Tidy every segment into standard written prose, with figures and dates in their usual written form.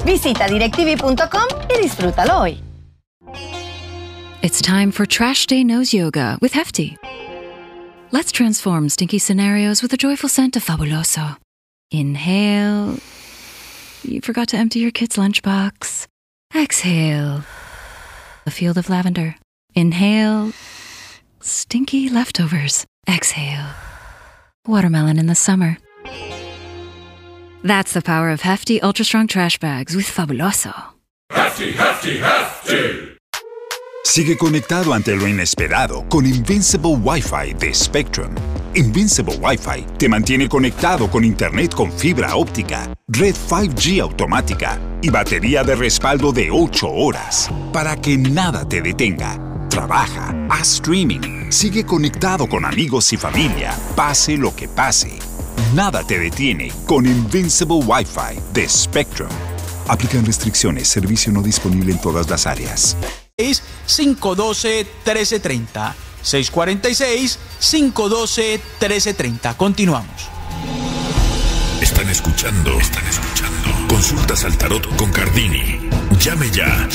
Visita directv.com y disfrútalo hoy. It's time for Trash Day Nose Yoga with Hefty. Let's transform stinky scenarios with a joyful scent of Fabuloso. Inhale. You forgot to empty your kid's lunchbox. Exhale. A field of lavender. Inhale. Stinky leftovers. Exhale. Watermelon in the summer. That's the power of Hefty Ultra Strong Trash Bags with Fabuloso. Hefty, Hefty, Hefty. Sigue conectado ante lo inesperado con Invincible Wi-Fi de Spectrum. Invincible Wi-Fi te mantiene conectado con internet con fibra óptica, red 5G automática y batería de respaldo de 8 horas para que nada te detenga. Trabaja, haz streaming, sigue conectado con amigos y familia, pase lo que pase. Nada te detiene con Invincible Wi-Fi de Spectrum. Aplican restricciones, servicio no disponible en todas las áreas. 512-1330. 646-512-1330. Continuamos. Están escuchando. Consultas al tarot con Cardini. Llame ya.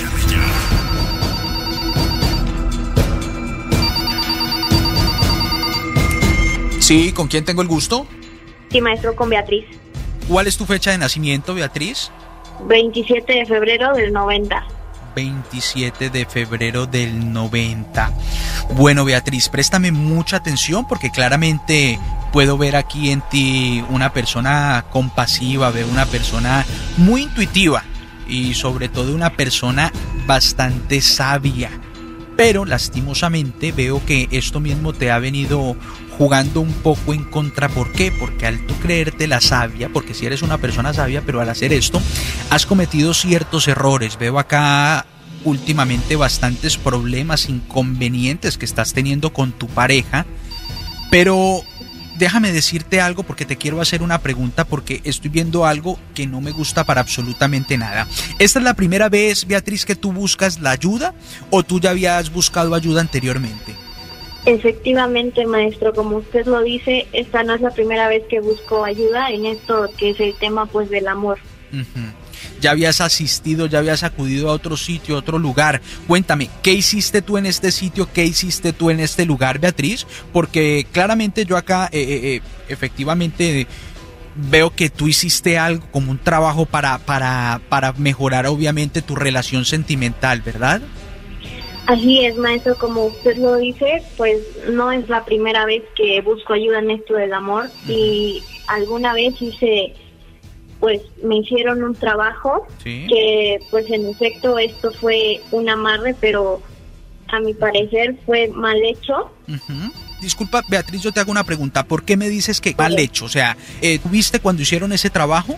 Sí, ¿con quién tengo el gusto? Sí, maestro, con Beatriz. ¿Cuál es tu fecha de nacimiento, Beatriz? 27 de febrero del 90. 27 de febrero del 90. Bueno, Beatriz, préstame mucha atención porque claramente puedo ver aquí en ti una persona compasiva, veo una persona muy intuitiva y sobre todo una persona bastante sabia. Pero lastimosamente veo que esto mismo te ha venido jugando un poco en contra. ¿Por qué? Porque al tú creerte la sabia, porque si eres una persona sabia, pero al hacer esto has cometido ciertos errores. Veo acá últimamente bastantes problemas, inconvenientes que estás teniendo con tu pareja. Pero déjame decirte algo porque te quiero hacer una pregunta porque estoy viendo algo que no me gusta para absolutamente nada. ¿Esta es la primera vez, Beatriz, que tú buscas la ayuda o tú ya habías buscado ayuda anteriormente? Efectivamente, maestro, como usted lo dice, esta no es la primera vez que busco ayuda en esto que es el tema pues del amor. Ya habías asistido, ya habías acudido a otro sitio, a otro lugar. Cuéntame, ¿qué hiciste tú en este sitio? ¿Qué hiciste tú en este lugar, Beatriz? Porque claramente yo acá efectivamente veo que tú hiciste algo como un trabajo para mejorar obviamente tu relación sentimental, ¿verdad? Así es, maestro, como usted lo dice, pues no es la primera vez que busco ayuda en esto del amor y alguna vez pues me hicieron un trabajo que pues en efecto esto fue un amarre, pero a mi parecer fue mal hecho. Disculpa, Beatriz, yo te hago una pregunta. ¿Por qué me dices que mal hecho? O sea, ¿viste cuando hicieron ese trabajo?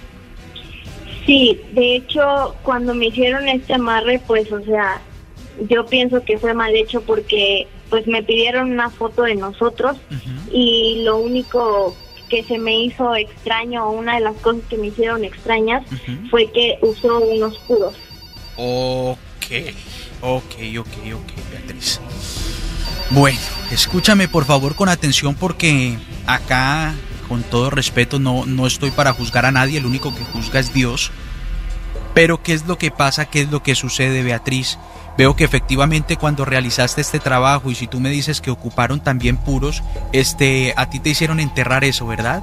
Sí, de hecho, cuando me hicieron este amarre, pues, o sea, yo pienso que fue mal hecho porque pues me pidieron una foto de nosotros y lo único que se me hizo extraño, una de las cosas que me hicieron extrañas fue que usó unos puros. Ok, Beatriz. Bueno, escúchame por favor con atención porque acá, con todo respeto, no estoy para juzgar a nadie, el único que juzga es Dios. Pero ¿qué es lo que pasa? ¿Qué es lo que sucede, Beatriz? Veo que efectivamente cuando realizaste este trabajo y si tú me dices que ocuparon también puros, a ti te hicieron enterrar eso, ¿verdad?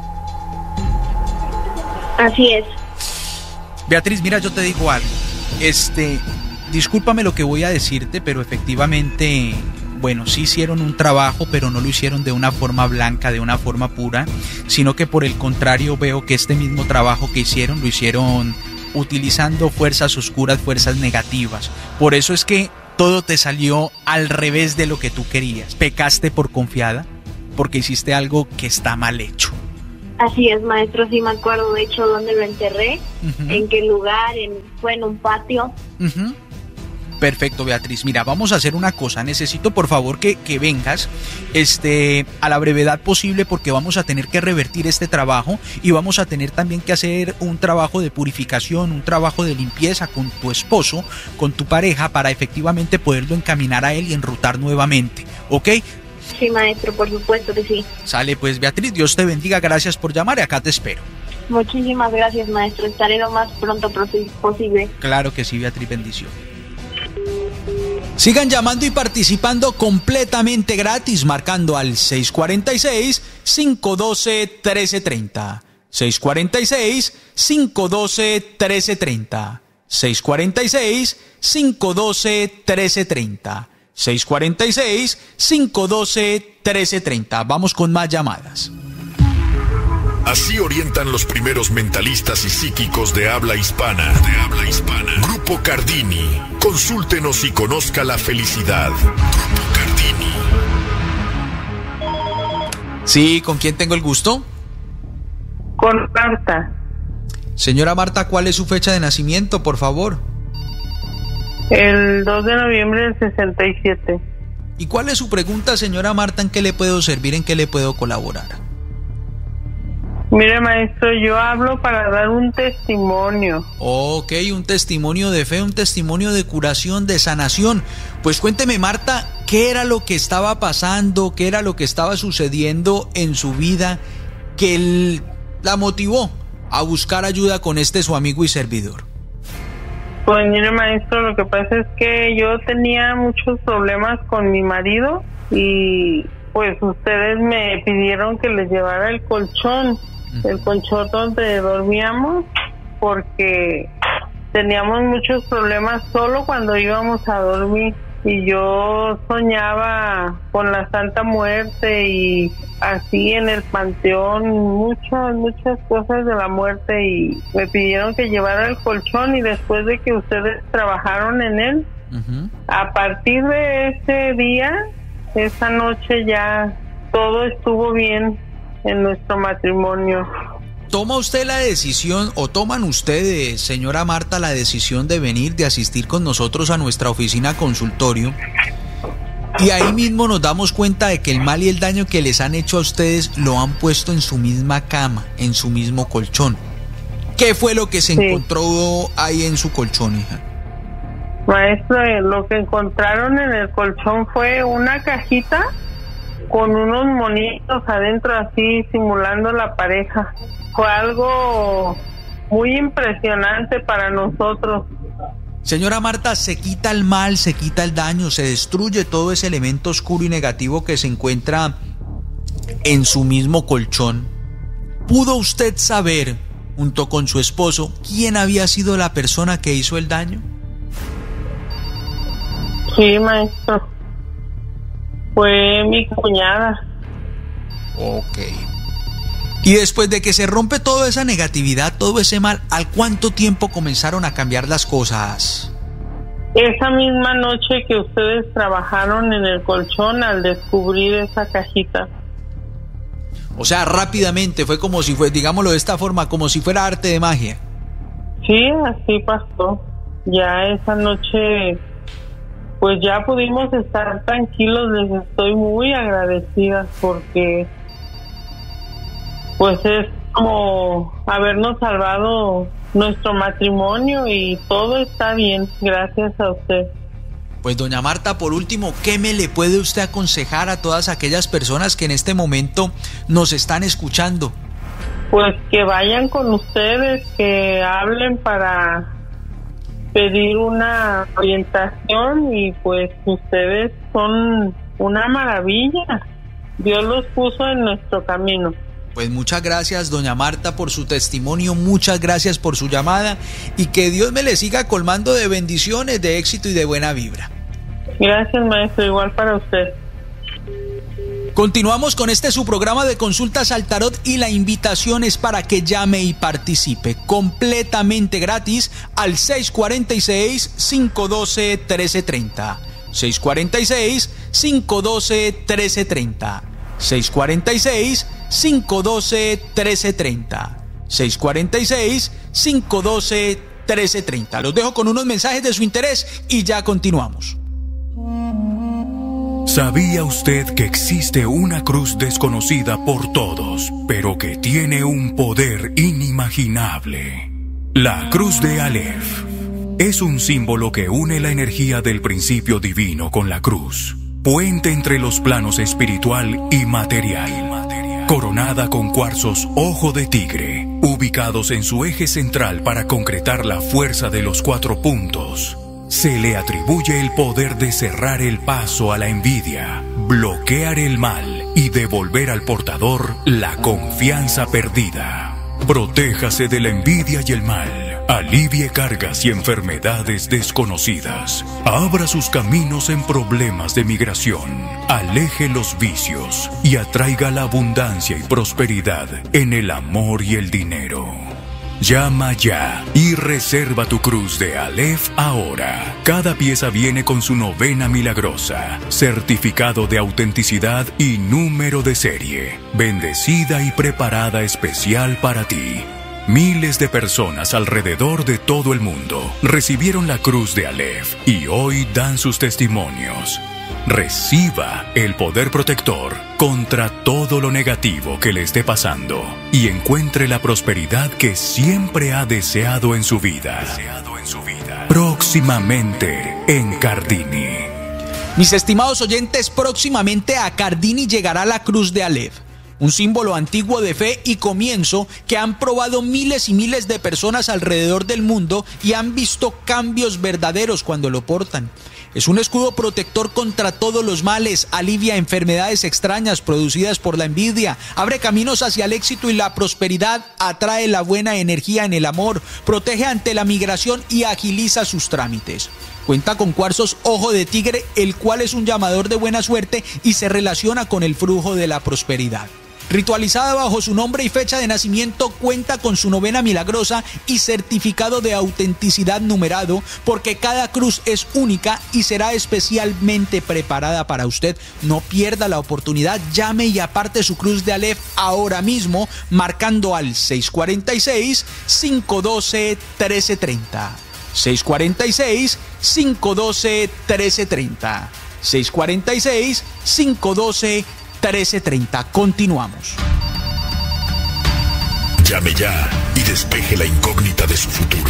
Así es. Beatriz, mira, yo te digo algo. Discúlpame lo que voy a decirte, pero efectivamente, bueno, sí hicieron un trabajo, pero no lo hicieron de una forma blanca, de una forma pura, sino que por el contrario veo que este mismo trabajo que hicieron, lo hicieron utilizando fuerzas oscuras, fuerzas negativas. Por eso es que todo te salió al revés de lo que tú querías. Pecaste por confiada porque hiciste algo que está mal hecho. Así es, maestro, sí me acuerdo de hecho dónde lo enterré, en qué lugar, fue en un patio. Perfecto, Beatriz. Mira, vamos a hacer una cosa. Necesito, por favor, que vengas a la brevedad posible porque vamos a tener que revertir este trabajo y vamos a tener también que hacer un trabajo de purificación, un trabajo de limpieza con tu esposo, con tu pareja, para efectivamente poderlo encaminar a él y enrutar nuevamente. ¿Ok? Sí, maestro, por supuesto que sí. Sale pues, Beatriz. Dios te bendiga. Gracias por llamar y acá te espero. Muchísimas gracias, maestro. Estaré lo más pronto posible. Claro que sí, Beatriz, bendición. Sigan llamando y participando completamente gratis, marcando al 646-512-1330. 646-512-1330. 646-512-1330. 646-512-1330. Vamos con más llamadas. Así orientan los primeros mentalistas y psíquicos de habla hispana. Grupo Cardini. Consúltenos y conozca la felicidad. Grupo Cardini. Sí, ¿con quién tengo el gusto? Con Marta. Señora Marta, ¿cuál es su fecha de nacimiento, por favor? El 2 de noviembre del 67. ¿Y cuál es su pregunta, señora Marta? ¿En qué le puedo servir? ¿En qué le puedo colaborar? Mire, maestro, yo hablo para dar un testimonio. Ok, un testimonio de fe, un testimonio de curación, de sanación. Pues cuénteme, Marta, ¿qué era lo que estaba pasando? ¿Qué era lo que estaba sucediendo en su vida que la motivó a buscar ayuda con su amigo y servidor? Pues mire, maestro, lo que pasa es que yo tenía muchos problemas con mi marido y pues ustedes me pidieron que les llevara el colchón donde dormíamos, porque teníamos muchos problemas solo cuando íbamos a dormir. Y yo soñaba con la Santa Muerte y así en el panteón, muchas cosas de la muerte, y me pidieron que llevara el colchón, y después de que ustedes trabajaron en él, a partir de ese día, esa noche ya todo estuvo bien en nuestro matrimonio. ¿Toma usted la decisión o toman ustedes, señora Marta, la decisión de venir, de asistir con nosotros a nuestra oficina consultorio? Y ahí mismo nos damos cuenta de que el mal y el daño que les han hecho a ustedes lo han puesto en su misma cama, en su mismo colchón. ¿Qué fue lo que se encontró ahí en su colchón, hija? Maestro, lo que encontraron en el colchón fue una cajita con unos monitos adentro, así simulando la pareja. Fue algo muy impresionante para nosotros. Señora Marta, se quita el mal, se quita el daño, se destruye todo ese elemento oscuro y negativo que se encuentra en su mismo colchón. ¿Pudo usted saber, junto con su esposo, quién había sido la persona que hizo el daño? Sí, maestro. Fue mi cuñada. Ok. Y después de que se rompe toda esa negatividad, todo ese mal, ¿al cuánto tiempo comenzaron a cambiar las cosas? Esa misma noche que ustedes trabajaron en el colchón, al descubrir esa cajita. O sea, rápidamente, fue como si fuera, digámoslo de esta forma, como si fuera arte de magia. Sí, así pasó. Ya esa noche, pues ya pudimos estar tranquilos. Les estoy muy agradecida porque pues es como habernos salvado nuestro matrimonio y todo está bien, gracias a usted. Pues doña Marta, por último, ¿qué me le puede usted aconsejar a todas aquellas personas que en este momento nos están escuchando? Pues que vayan con ustedes, que hablen para pedir una orientación, y pues ustedes son una maravilla. Dios los puso en nuestro camino. Pues muchas gracias, doña Marta, por su testimonio, muchas gracias por su llamada, y que Dios me le siga colmando de bendiciones, de éxito y de buena vibra. Gracias, maestro, igual para usted. Continuamos con su programa de consultas al tarot, y la invitación es para que llame y participe completamente gratis al 646-512-1330. 646-512-1330. 646-512-1330. 646-512-1330. Los dejo con unos mensajes de su interés y ya continuamos. ¿Sabía usted que existe una cruz desconocida por todos, pero que tiene un poder inimaginable? La cruz de Aleph es un símbolo que une la energía del principio divino con la cruz, puente entre los planos espiritual y material. coronada con cuarzos ojo de tigre, ubicados en su eje central para concretar la fuerza de los 4 puntos. Se le atribuye el poder de cerrar el paso a la envidia, bloquear el mal y devolver al portador la confianza perdida. Protéjase de la envidia y el mal, alivie cargas y enfermedades desconocidas, abra sus caminos en problemas de migración, aleje los vicios y atraiga la abundancia y prosperidad en el amor y el dinero. Llama ya y reserva tu cruz de Aleph ahora. Cada pieza viene con su novena milagrosa, certificado de autenticidad y número de serie, bendecida y preparada especial para ti. Miles de personas alrededor de todo el mundo recibieron la cruz de Aleph y hoy dan sus testimonios. Reciba el poder protector contra todo lo negativo que le esté pasando y encuentre la prosperidad que siempre ha deseado en su vida. Próximamente en Cardini. Mis estimados oyentes, próximamente a Cardini llegará la cruz de Aleph, un símbolo antiguo de fe y comienzo que han probado miles y miles de personas alrededor del mundo y han visto cambios verdaderos cuando lo portan. Es un escudo protector contra todos los males, alivia enfermedades extrañas producidas por la envidia, abre caminos hacia el éxito y la prosperidad, atrae la buena energía en el amor, protege ante la migración y agiliza sus trámites. Cuenta con cuarzos ojo de tigre, el cual es un llamador de buena suerte y se relaciona con el flujo de la prosperidad. Ritualizada bajo su nombre y fecha de nacimiento, cuenta con su novena milagrosa y certificado de autenticidad numerado, porque cada cruz es única y será especialmente preparada para usted. No pierda la oportunidad, llame y aparte su cruz de Aleph ahora mismo, marcando al 646-512-1330. 646-512-1330. 646-512-1330. 1330. Continuamos. Llame ya y despeje la incógnita de su futuro.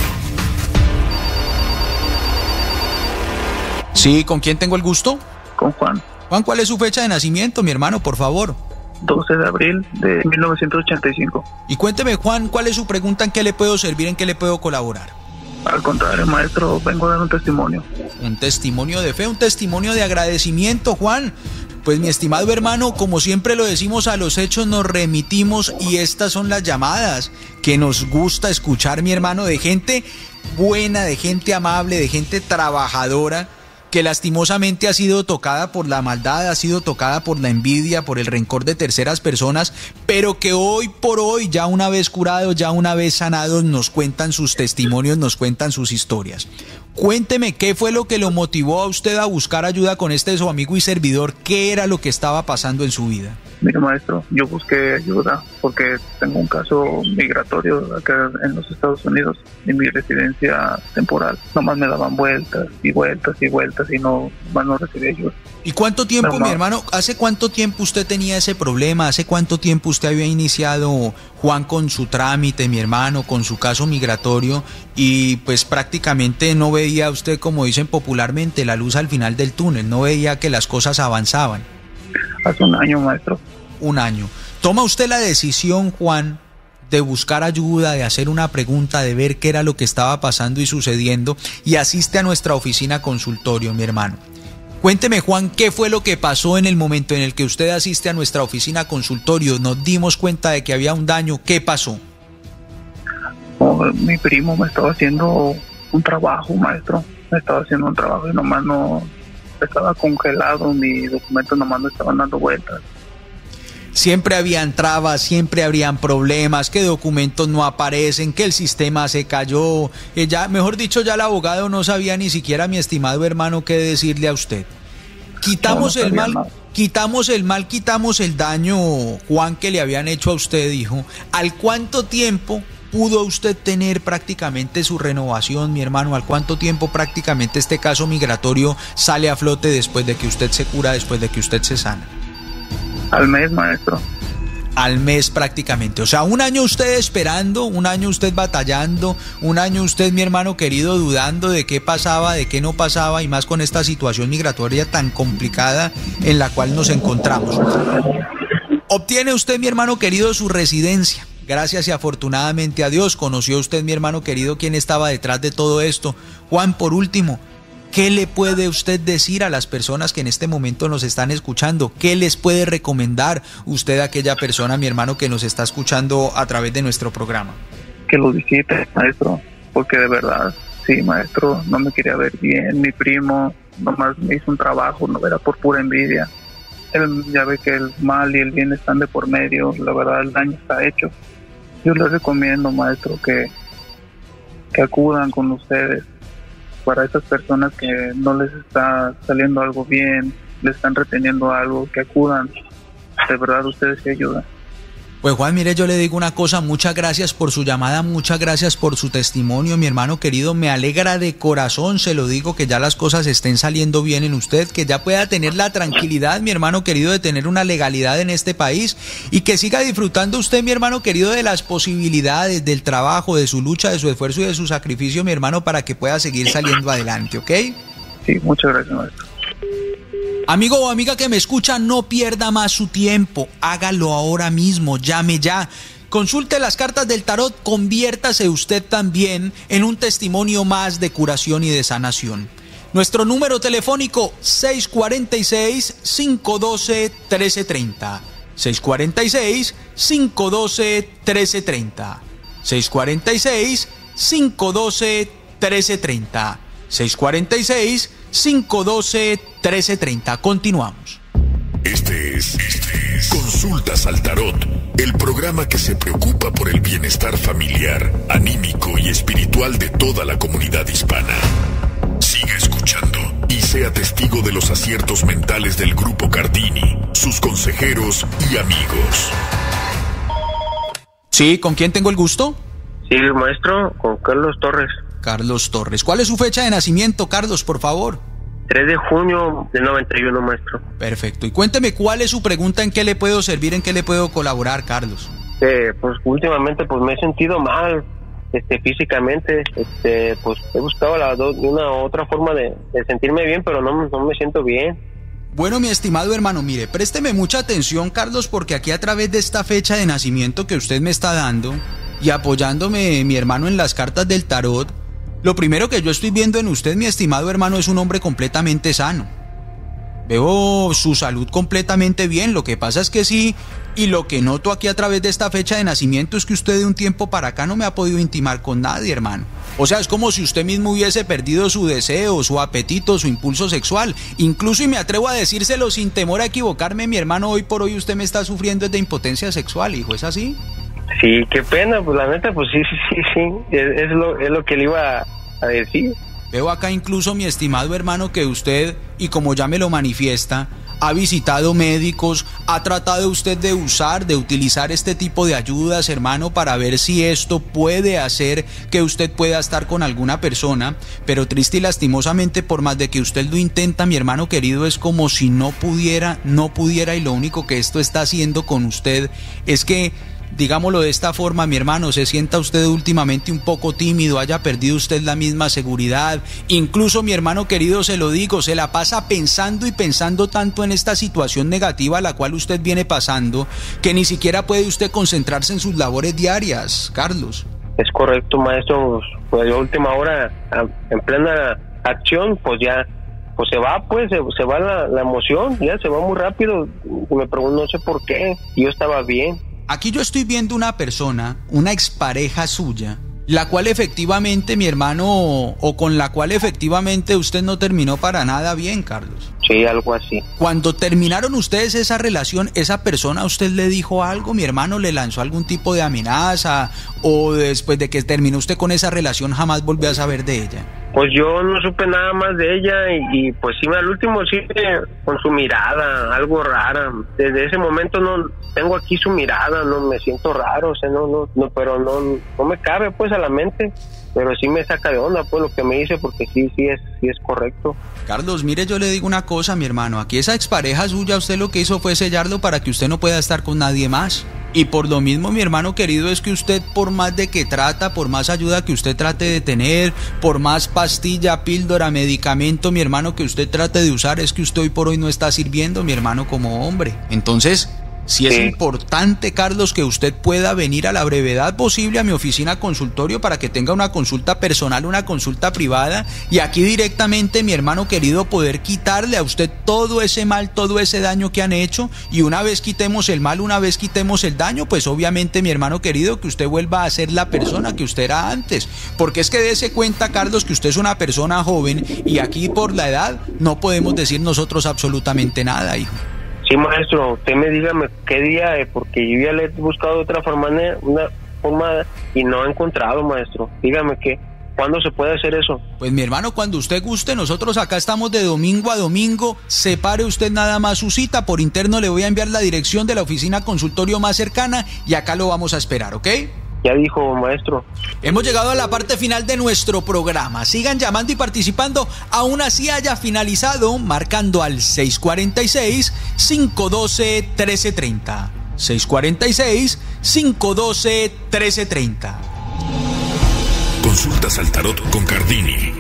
Sí, ¿con quién tengo el gusto? Con Juan. Juan, ¿cuál es su fecha de nacimiento, mi hermano, por favor? 12 de abril de 1985. Y cuénteme, Juan, ¿cuál es su pregunta? ¿En qué le puedo servir? ¿En qué le puedo colaborar? Al contrario, maestro, vengo a dar un testimonio. Un testimonio de fe, un testimonio de agradecimiento, Juan. Pues mi estimado hermano, como siempre lo decimos, a los hechos nos remitimos y estas son las llamadas que nos gusta escuchar, mi hermano, de gente buena, de gente amable, de gente trabajadora, que lastimosamente ha sido tocada por la maldad, ha sido tocada por la envidia, por el rencor de terceras personas, pero que hoy por hoy, ya una vez curados, ya una vez sanados, nos cuentan sus testimonios, nos cuentan sus historias. Cuénteme, ¿qué fue lo que lo motivó a usted a buscar ayuda con su amigo y servidor? ¿Qué era lo que estaba pasando en su vida? Mire, maestro, yo busqué ayuda porque tengo un caso migratorio acá en los Estados Unidos, en mi residencia temporal. Nomás me daban vueltas y vueltas y vueltas y no recibí ayuda. ¿Y cuánto tiempo, mi hermano, hace cuánto tiempo usted tenía ese problema? ¿Hace cuánto tiempo usted había iniciado, Juan, con su trámite, mi hermano, con su caso migratorio? Y pues prácticamente no veía usted, como dicen popularmente, la luz al final del túnel, no veía que las cosas avanzaban. Hace un año, maestro. Un año. ¿Toma usted la decisión, Juan, de buscar ayuda, de hacer una pregunta, de ver qué era lo que estaba pasando y sucediendo, y asiste a nuestra oficina consultorio, mi hermano? Cuénteme, Juan, ¿qué fue lo que pasó en el momento en el que usted asiste a nuestra oficina consultorio? Nos dimos cuenta de que había un daño. ¿Qué pasó? Mi primo me estaba haciendo un trabajo, maestro. Me estaba haciendo un trabajo y nomás no... Estaba congelado, mis documentos nomás no estaban dando vueltas. Siempre habían trabas, siempre habrían problemas, que documentos no aparecen, que el sistema se cayó, ya, mejor dicho, ya el abogado no sabía ni siquiera, mi estimado hermano, qué decirle a usted. Quitamos el mal, quitamos el daño, Juan, que le habían hecho a usted, dijo. ¿Al cuánto tiempo pudo usted tener prácticamente su renovación, mi hermano? ¿Al cuánto tiempo prácticamente este caso migratorio sale a flote después de que usted se cura, después de que usted se sana? Al mes, maestro. Al mes prácticamente. O sea, un año usted esperando, un año usted batallando, un año usted, mi hermano querido, dudando de qué pasaba, de qué no pasaba, y más con esta situación migratoria tan complicada en la cual nos encontramos. Obtiene usted, mi hermano querido, su residencia. Gracias y afortunadamente a Dios conoció usted, mi hermano querido, quién estaba detrás de todo esto. Juan, por último, ¿qué le puede usted decir a las personas que en este momento nos están escuchando? ¿Qué les puede recomendar usted a aquella persona, mi hermano, que nos está escuchando a través de nuestro programa? Que lo visite, maestro, porque de verdad, sí, maestro, no me quería ver bien. Mi primo nomás me hizo un trabajo, no era por pura envidia. Él, ya ve que el mal y el bien están de por medio, la verdad el daño está hecho. Yo les recomiendo, maestro, que acudan con ustedes para esas personas que no les está saliendo algo bien, les están reteniendo algo, que acudan. De verdad ustedes se ayudan. Pues Juan, mire, yo le digo una cosa, muchas gracias por su llamada, muchas gracias por su testimonio, mi hermano querido, me alegra de corazón, se lo digo, que ya las cosas estén saliendo bien en usted, que ya pueda tener la tranquilidad, mi hermano querido, de tener una legalidad en este país y que siga disfrutando usted, mi hermano querido, de las posibilidades, del trabajo, de su lucha, de su esfuerzo y de su sacrificio, mi hermano, para que pueda seguir saliendo adelante, ¿ok? Sí, muchas gracias, maestro. Amigo o amiga que me escucha, no pierda más su tiempo, hágalo ahora mismo, llame ya. Consulte las cartas del tarot, conviértase usted también en un testimonio más de curación y de sanación. Nuestro número telefónico 646-512-1330. 646-512-1330. 646-512-1330. 646-512-1330. Continuamos. Este es Consultas al Tarot, el programa que se preocupa por el bienestar familiar, anímico y espiritual de toda la comunidad hispana. Siga escuchando y sea testigo de los aciertos mentales del Grupo Cardini, sus consejeros y amigos. Sí, ¿con quién tengo el gusto? Sí, maestro, con Carlos Torres. Carlos Torres. ¿Cuál es su fecha de nacimiento, Carlos, por favor? 3 de junio del 91, maestro. Perfecto. Y cuénteme cuál es su pregunta, en qué le puedo servir, en qué le puedo colaborar, Carlos. Pues últimamente pues me he sentido mal, físicamente, pues he buscado una otra forma de sentirme bien, pero no me siento bien. Bueno, mi estimado hermano, mire, présteme mucha atención, Carlos, porque aquí a través de esta fecha de nacimiento que usted me está dando y apoyándome, mi hermano, en las cartas del tarot, lo primero que yo estoy viendo en usted, mi estimado hermano, es un hombre completamente sano. Veo su salud completamente bien, lo que pasa es que sí, y lo que noto aquí a través de esta fecha de nacimiento es que usted de un tiempo para acá no me ha podido intimar con nadie, hermano. O sea, es como si usted mismo hubiese perdido su deseo, su apetito, su impulso sexual. Incluso, y me atrevo a decírselo sin temor a equivocarme, mi hermano, hoy por hoy usted me está sufriendo de impotencia sexual, hijo, ¿es así? Sí, qué pena, pues la neta, pues sí, es lo que le iba a decir. Veo acá incluso, mi estimado hermano, que usted, y como ya me lo manifiesta, ha visitado médicos, ha tratado usted de utilizar este tipo de ayudas, hermano, para ver si esto puede hacer que usted pueda estar con alguna persona, pero triste y lastimosamente, por más de que usted lo intenta, mi hermano querido, es como si no pudiera, y lo único que esto está haciendo con usted es que, digámoslo de esta forma, mi hermano, se sienta usted últimamente un poco tímido, haya perdido usted la misma seguridad. Incluso, mi hermano querido, se lo digo, se la pasa pensando y pensando tanto en esta situación negativa a la cual usted viene pasando, que ni siquiera puede usted concentrarse en sus labores diarias, Carlos. Es correcto, maestro. Pues a última hora, en plena acción, pues ya, pues se va la emoción, ya se va muy rápido. Me pregunto, no sé por qué, yo estaba bien. Aquí yo estoy viendo una persona, una expareja suya, la cual efectivamente, mi hermano, o con la cual efectivamente usted no terminó para nada bien, Carlos. Sí, algo así. Cuando terminaron ustedes esa relación, ¿esa persona a usted le dijo algo, mi hermano? ¿Le lanzó algún tipo de amenaza? ¿O después de que terminó usted con esa relación jamás volvió a saber de ella? Pues yo no supe nada más de ella y pues sí, al último sí, con su mirada, algo rara. Desde ese momento no tengo aquí su mirada, no me siento raro, o sea, pero no me cabe pues a la mente, pero sí me saca de onda pues lo que me dice, porque sí es correcto. Carlos, mire, yo le digo una cosa, mi hermano, aquí esa expareja suya, usted lo que hizo fue sellarlo para que usted no pueda estar con nadie más. Y por lo mismo, mi hermano querido, es que usted, por más de que trata, por más ayuda que usted trate de tener, por más pastilla, píldora, medicamento, mi hermano, que usted trate de usar, es que usted hoy por hoy no está sirviendo, mi hermano, como hombre. Entonces, Sí es importante, Carlos, que usted pueda venir a la brevedad posible a mi oficina consultorio para que tenga una consulta personal, una consulta privada, y aquí directamente, mi hermano querido, poder quitarle a usted todo ese mal, todo ese daño que han hecho, y una vez quitemos el mal, una vez quitemos el daño, pues obviamente, mi hermano querido, que usted vuelva a ser la persona que usted era antes, porque es que dése cuenta, Carlos, que usted es una persona joven, y aquí por la edad no podemos decir nosotros absolutamente nada, hijo. Sí, maestro, usted me dígame qué día, porque yo ya le he buscado de otra forma, una forma y no he encontrado, maestro. Dígame ¿cuándo se puede hacer eso? Pues mi hermano, cuando usted guste, nosotros acá estamos de domingo a domingo. Separe usted nada más su cita, por interno le voy a enviar la dirección de la oficina consultorio más cercana y acá lo vamos a esperar, ¿ok? Ya dijo, maestro. Hemos llegado a la parte final de nuestro programa. Sigan llamando y participando. Aún así haya finalizado, marcando al 646-512-1330. 646-512-1330. Consultas al tarot con Cardini.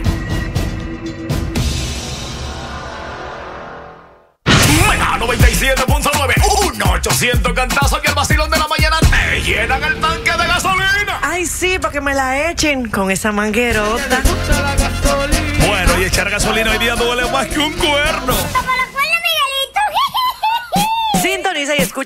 Mega 97.9, 1-800 cantazos que el vacilón de la mañana te llenan el tanque de gasolina. Ay, sí, para que me la echen con esa manguerota. Bueno, y echar gasolina hoy día duele más que un cuerno. Sintoniza y escucha